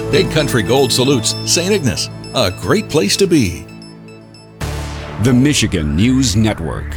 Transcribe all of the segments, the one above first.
Big Country Gold salutes St. Ignace, a great place to be. The Michigan News Network.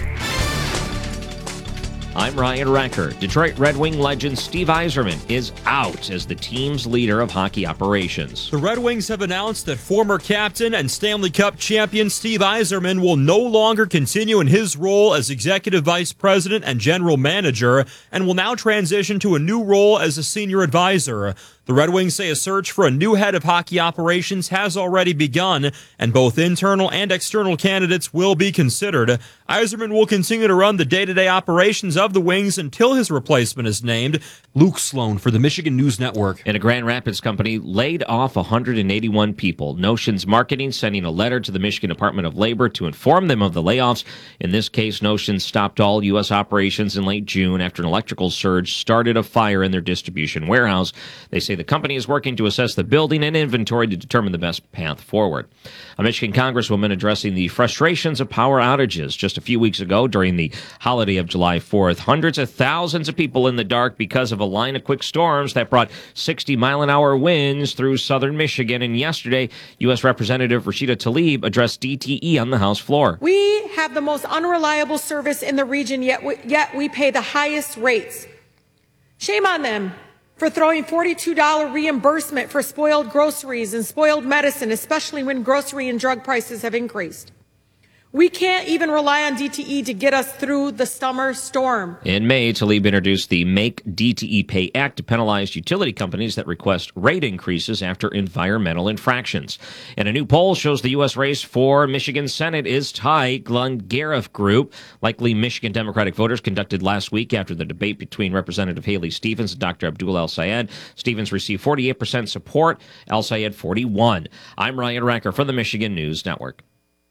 I'm Ryan Recker. Detroit Red Wing legend Steve Yzerman is out as the team's leader of hockey operations. The Red Wings have announced that former captain and Stanley Cup champion Steve Yzerman will no longer continue in his role as executive vice president and general manager and will now transition to a new role as a senior advisor. The Red Wings say a search for a new head of hockey operations has already begun, and both internal and external candidates will be considered. Yzerman will continue to run the day-to-day operations of the Wings until his replacement is named. Luke Sloan for the Michigan News Network. And a Grand Rapids company laid off 181 people. Notions Marketing sending a letter to the Michigan Department of Labor to inform them of the layoffs. In this case, Notions stopped all U.S. operations in late June after an electrical surge started a fire in their distribution warehouse. They say the company is working to assess the building and inventory to determine the best path forward. A Michigan congresswoman addressing the frustrations of power outages. Just a few weeks ago, during the holiday of July 4th, hundreds of thousands of people in the dark because of a line of quick storms that brought 60-mile-an-hour winds through southern Michigan. And yesterday, U.S. Representative Rashida Tlaib addressed DTE on the House floor. We have the most unreliable service in the region, yet we pay the highest rates. Shame on them for throwing $42 reimbursement for spoiled groceries and spoiled medicine, especially when grocery and drug prices have increased. We can't even rely on DTE to get us through the summer storm. In May, Tlaib introduced the Make DTE Pay Act to penalize utility companies that request rate increases after environmental infractions. And a new poll shows the U.S. race for Michigan Senate is tight. Glengarriff Group, likely Michigan Democratic voters, conducted last week after the debate between Representative Haley Stevens and Dr. Abdul El-Sayed. Stevens received 48% support, El-Sayed 41%. I'm Ryan Recker from the Michigan News Network.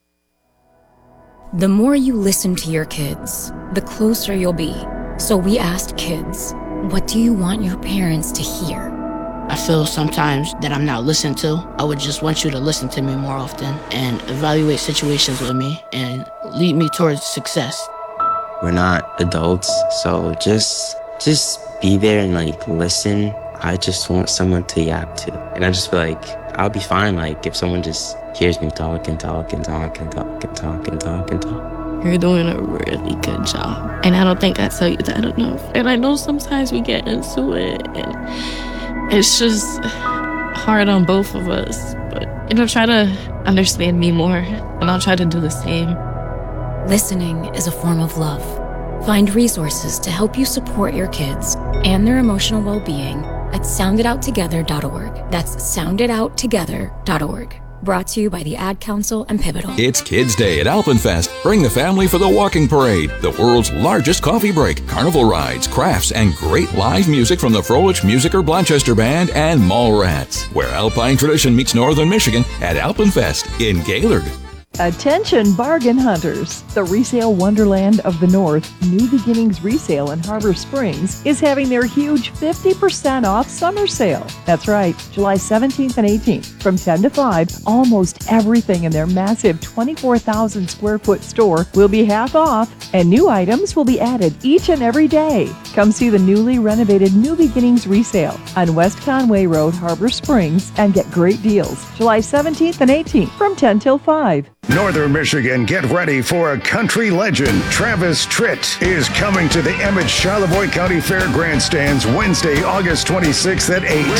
The more you listen to your kids, the closer you'll be. So we asked kids, what do you want your parents to hear? I feel sometimes that I'm not listened to. I would just want you to listen to me more often and evaluate situations with me and lead me towards success. We're not adults, so just be there and listen. I just want someone to yap to. And I just feel like I'll be fine if someone just hears me talk and talk and talk and talk and talk and talk and talk. You're doing a really good job. And I don't think I tell you that enough. And I know sometimes we get into it and it's just hard on both of us. But, try to understand me more and I'll try to do the same. Listening is a form of love. Find resources to help you support your kids and their emotional well-being at sounditouttogether.org. That's sounditouttogether.org. Brought to you by the Ad Council and Pivotal. It's Kids Day at Alpenfest. Bring the family for the walking parade, the world's largest coffee break, carnival rides, crafts, and great live music from the Froelich Musiker Blanchester Band and Mall Rats, where Alpine tradition meets Northern Michigan at Alpenfest in Gaylord. Attention bargain hunters! The resale wonderland of the North, New Beginnings Resale in Harbor Springs, is having their huge 50% off summer sale. That's right, July 17th and 18th. From 10 to 5, almost everything in their massive 24,000 square foot store will be half off, and new items will be added each and every day. Come see the newly renovated New Beginnings Resale on West Conway Road, Harbor Springs, and get great deals. July 17th and 18th from 10 till 5. Northern Michigan, get ready for a country legend. Travis Tritt is coming to the Emmett Charlevoix County Fair Grandstands Wednesday, August 26th at 8.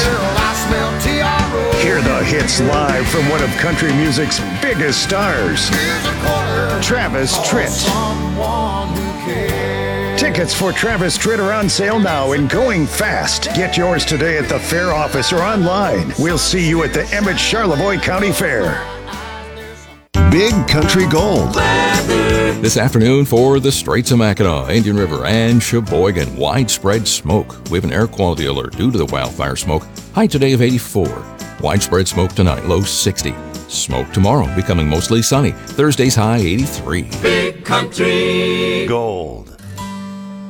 Hear the hits live from one of country music's biggest stars, Travis Tritt. Tickets for Travis Tritt are on sale now and going fast. Get yours today at the fair office or online. We'll see you at the Emmett Charlevoix County Fair. Big Country Gold. This afternoon for the Straits of Mackinac, Indian River, and Sheboygan, widespread smoke. We have an air quality alert due to the wildfire smoke. High today of 84. Widespread smoke tonight, low 60. Smoke tomorrow, becoming mostly sunny. Thursday's high 83. Big Country Gold.